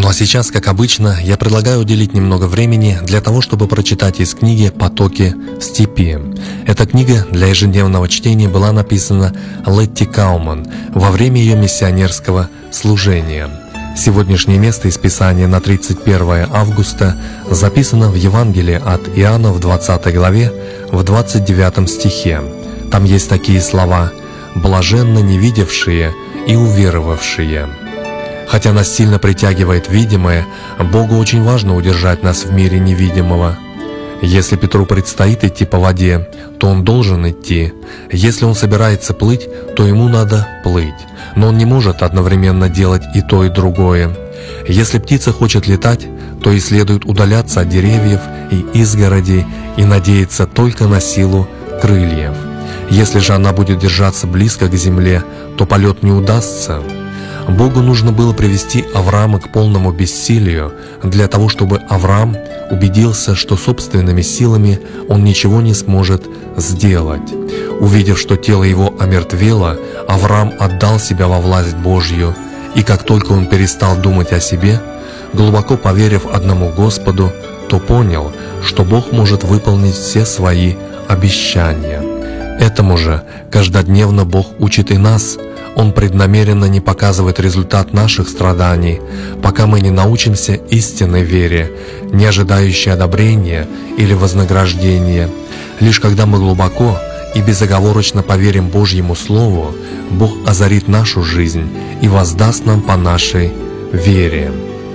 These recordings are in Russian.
Ну а сейчас, как обычно, я предлагаю уделить немного времени для того, чтобы прочитать из книги «Потоки в степи». Эта книга для ежедневного чтения была написана Летти Кауман во время ее миссионерского служения. Сегодняшнее место из Писания на 31 августа записано в Евангелии от Иоанна в 20 главе, в 29 стихе. Там есть такие слова: «Блаженно невидевшие и уверовавшие». Хотя нас сильно притягивает видимое, Богу очень важно удержать нас в мире невидимого. Если Петру предстоит идти по воде, то он должен идти. Если он собирается плыть, то ему надо плыть. Но он не может одновременно делать и то, и другое. Если птица хочет летать, то ей следует удаляться от деревьев и изгородей и надеяться только на силу крыльев. Если же она будет держаться близко к земле, то полет не удастся. Богу нужно было привести Авраама к полному бессилию для того, чтобы Авраам убедился, что собственными силами он ничего не сможет сделать. Увидев, что тело его омертвело, Авраам отдал себя во власть Божью, и как только он перестал думать о себе, глубоко поверив одному Господу, то понял, что Бог может выполнить все свои обещания. Этому же каждодневно Бог учит и нас. Он преднамеренно не показывает результат наших страданий, пока мы не научимся истинной вере, не ожидающей одобрения или вознаграждения. Лишь когда мы глубоко и безоговорочно поверим Божьему Слову, Бог озарит нашу жизнь и воздаст нам по нашей вере.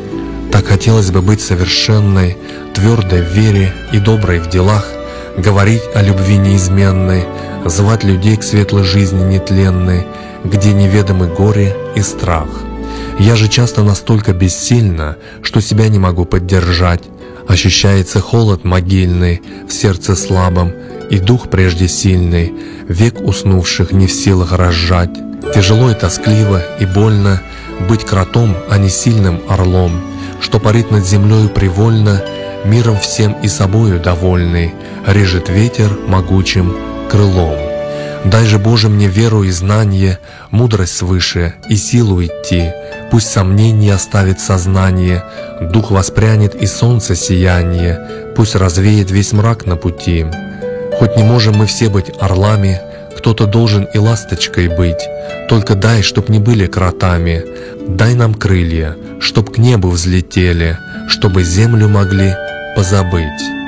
Так хотелось бы быть совершенной, твердой в вере и доброй в делах, говорить о любви неизменной, звать людей к светлой жизни нетленной, где неведомы горе и страх. Я же часто настолько бессильна, что себя не могу поддержать. Ощущается холод могильный в сердце слабом и дух прежде сильный, век уснувших не в силах разжать. Тяжело и тоскливо и больно быть кротом, а не сильным орлом, что парит над землею привольно, миром всем и собою довольный, режет ветер могучим крылом. Дай же, Боже, мне веру и знание, мудрость свыше и силу идти. Пусть сомнение оставит сознание, дух воспрянет и солнце сияние, пусть развеет весь мрак на пути. Хоть не можем мы все быть орлами, кто-то должен и ласточкой быть. Только дай, чтоб не были кротами, дай нам крылья, чтоб к небу взлетели, чтобы землю могли позабыть.